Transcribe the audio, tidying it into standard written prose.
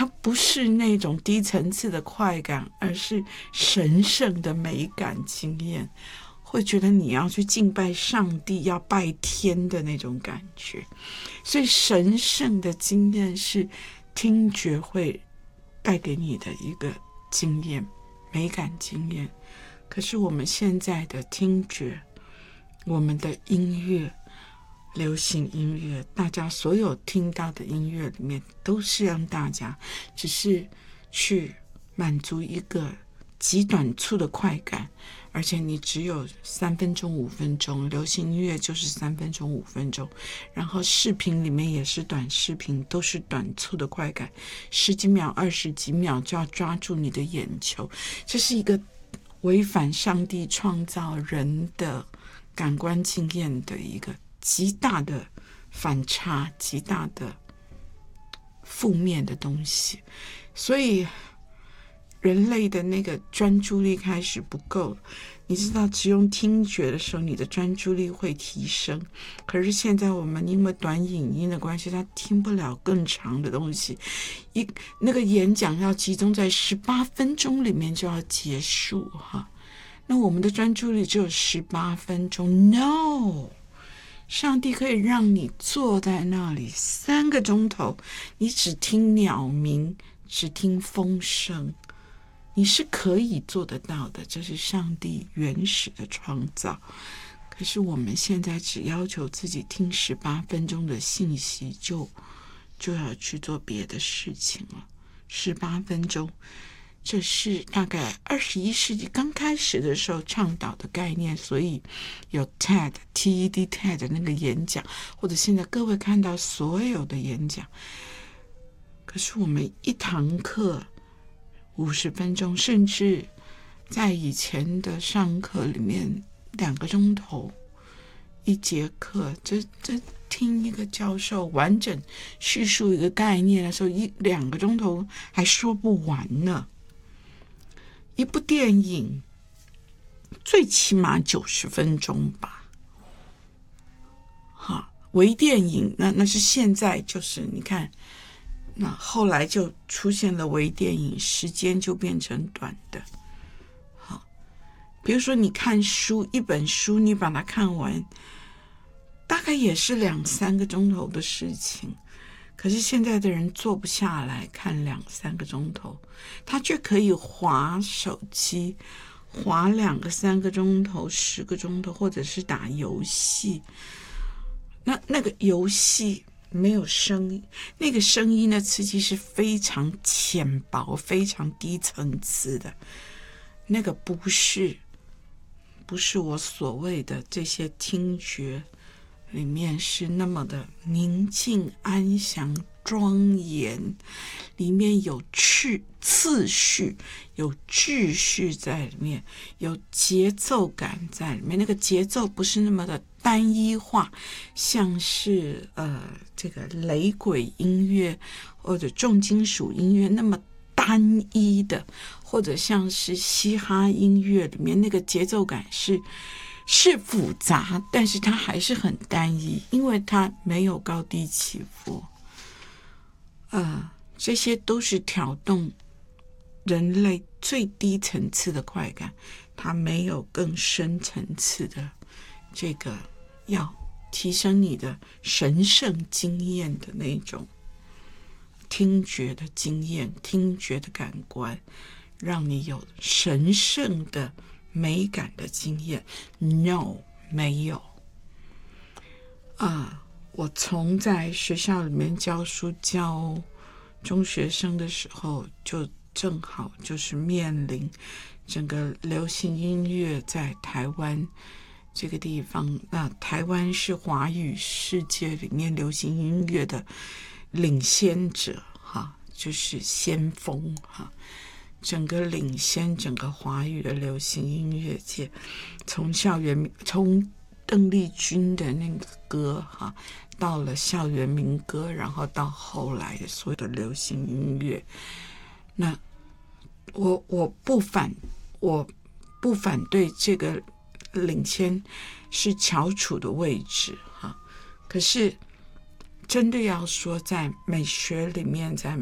它不是那种低层次的快感，而是神圣的美感经验，会觉得你要去敬拜上帝，要拜天的那种感觉。所以神圣的经验是听觉会带给你的一个经验，美感经验。可是我们现在的听觉，我们的音乐，流行音乐，大家所有听到的音乐里面，都是让大家只是去满足一个极短促的快感，而且你只有3分钟5分钟，流行音乐就是3分钟5分钟，然后视频里面也是短视频，都是短促的快感，10几秒20几秒就要抓住你的眼球。这是一个违反上帝创造人的感官经验的一个极大的反差，极大的负面的东西。所以人类的那个专注力开始不够。你知道只用听觉的时候，你的专注力会提升，可是现在我们因为短影音的关系，他听不了更长的东西，那个演讲要集中在18分钟里面就要结束哈。那我们的专注力只有18分钟 ，no， 上帝可以让你坐在那里3个钟头，你只听鸟鸣，只听风声，你是可以做得到的，这是上帝原始的创造。可是我们现在只要求自己听18分钟的信息，就要去做别的事情了。18分钟，这是大概21世纪刚开始的时候倡导的概念，所以有 TED 那个演讲，或者现在各位看到所有的演讲。可是我们一堂课50分钟，甚至在以前的上课里面2个钟头一节课，这听一个教授完整叙述一个概念的时候，2个钟头还说不完呢。一部电影最起码90分钟吧，微电影那是现在，就是你看，那后来就出现了微电影，时间就变成短的。好，比如说你看书，一本书你把它看完，大概也是2-3个钟头的事情。可是现在的人坐不下来看2-3个钟头，他却可以滑手机，滑2个3个钟头、10个钟头，或者是打游戏。那个游戏没有声音，那个声音的刺激是非常浅薄、非常低层次的，那个不是我所谓的这些听觉里面是那么的宁静、安详、庄严，里面有次序、有秩序在里面，有节奏感在里面。那个节奏不是那么的单一化，像是这个雷鬼音乐或者重金属音乐那么单一的，或者像是嘻哈音乐里面那个节奏感是复杂，但是它还是很单一，因为它没有高低起伏。这些都是挑动人类最低层次的快感，它没有更深层次的这个要提升你的神圣经验的那种听觉的经验、听觉的感官，让你有神圣的美感的经验。 No， 没有。我从在学校里面教书教中学生的时候，就正好就是面临整个流行音乐在台湾这个地方。那台湾是华语世界里面流行音乐的领先者就是先锋整个领先整个华语的流行音乐界，从邓丽君的那个歌到了校园民歌，然后到后来的所有的流行音乐。那我不反对这个领先是翘楚的位置可是真的要说在美学里面，在